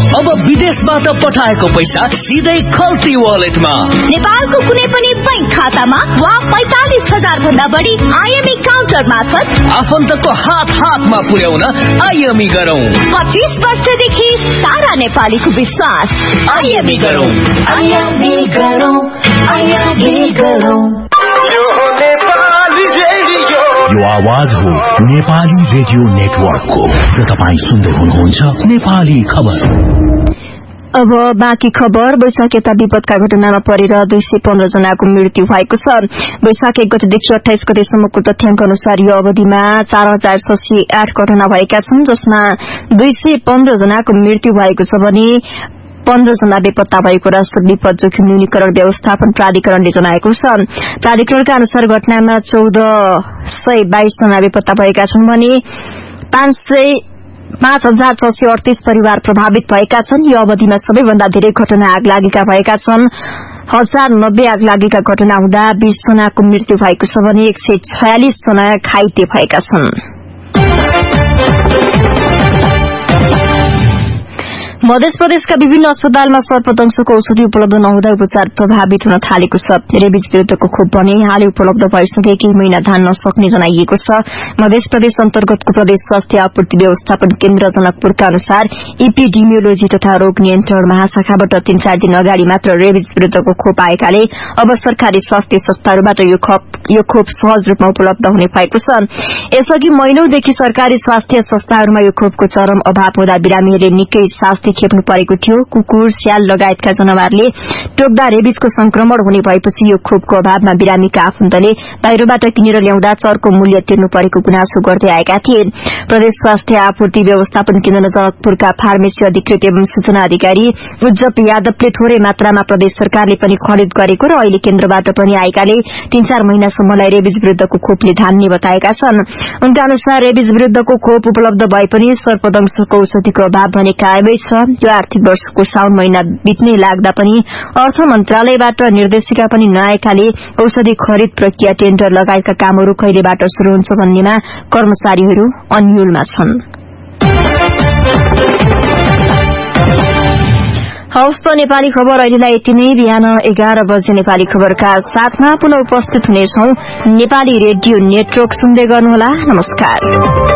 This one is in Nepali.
अब विदेशबाट पठाएको पैसा सिधै खल्ती वालेटमा। नेपालको कुनै पनि बैंक खातामा वा 45,000 भन्दा बढी आईएमई काउन्टर मार्फत आफन्तको हातमा पुर्याउन आईएमई गरौँ। 25 वर्षदेखि सारा नेपालीको विश्वास। आईएमई गरौँ, आईएमई गरौँ, आईएमई गरौँ। यो आवाज हो नेपाली रेडियो नेटवर्कको र तपाईं सुन्दै हुनुहुन्छ नेपाली खबर। अब बाँकी खबर। वैशाख यता विपदका घटनामा परेर 215 जनाको मृत्यु भएको छ। वैशाख 1 गतेदेखि 28 गतेसम्मको तथ्याङ्क अनुसार यो अवधिमा 4608 घटना भएका छन्, जसमा 215 जनाको मृत्यु भएको छ भने 15 जना बेपत्ता भएको राष्ट्रिय विपद जोखिम न्यूनीकरण व्यवस्थापन प्राधिकरणले जनाएको छ। प्राधिकरणका अनुसार घटनामा 1422 जना बेपत्ता भएका छन् भने 5638 परिवार प्रभावित भएका छन्। यो अवधिमा सबैभन्दा धेरै घटना आगलागीका भएका छन्। 1090 आगलागीका घटना हुँदा 20 जनाको मृत्यु भएको छ भने 146 जना घाइते भएका छन्। मध्य प्रदेशका विभिन्न अस्पतालमा सर्पदंशको औषधि उपलब्ध नहुँदा उपचार प्रभावित हुन थालेको छ। रेबिज विरुद्धको खोप भने हालै उपलब्ध भइसके केही महिना धान्न नसक्ने जनाइएको छ। मध्य प्रदेश अन्तर्गतको प्रदेश स्वास्थ्य आपूर्ति व्यवस्थापन केन्द्र जनकपुरका अनुसार इपिडेमियोलोजी तथा रोग नियन्त्रण महाशाखाबाट 3-4 दिन अगाडि मात्र रेबिज विरुद्धको खोप आएकाले अब सरकारी स्वास्थ्य संस्थाहरूबाट यो खोप सहज रूपमा उपलब्ध हुने भएको छ। यसअघि महिनौदेखि सरकारी स्वास्थ्य संस्थाहरूमा यो खोपको चरम अभाव हुँदा बिरामीहरूले निकै शास्ति खेप्नु परेको थियो। कुकुर, स्याल लगायतका जनावरले टोक्दा रेबिजको संक्रमण हुने भएपछि यो खोपको अभावमा बिरामीका आफन्तले बाहिरबाट किनेर ल्याउँदा चरको मूल्य तिर्नु परेको गुनासो गर्दै आएका थिए। प्रदेश स्वास्थ्य आपूर्ति व्यवस्थापन केन्द्र जनकपुरका फार्मेसी अधिकृत एवं सूचना अधिकारी उज्जप यादवले थोरै मात्रामा प्रदेश सरकारले पनि खरिद गरेको र अहिले केन्द्रबाट पनि आएकाले 3-4 महिनासम्मलाई रेबिज विरुद्धको खोपले धान्ने बताएका छन्। उनका अनुसार रेबिज विरुद्धको खोप उपलब्ध भए पनि सर्पदंशको औषधिको अभाव भने कायमै छ। यो आर्थिक वर्षको साउन महिना बित्नै लाग्दा पनि अर्थ मन्त्रालयबाट निर्देशिका पनि नआएकाले औषधि खरिद प्रक्रिया, टेन्डर लगायतका कामहरू कहिलेबाट शुरू हुन्छ भन्नेमा कर्मचारीहरू अन्योलमा छन्। हवस् त नेपाली खबर अहिलेलाई यति नै। बिहान 11 बजे नेपाली खबरका साथमा पुनः उपस्थित हुनेछौं। नेपाली रेडियो नेटवर्क सुन्दै गर्नुहोला। नमस्कार।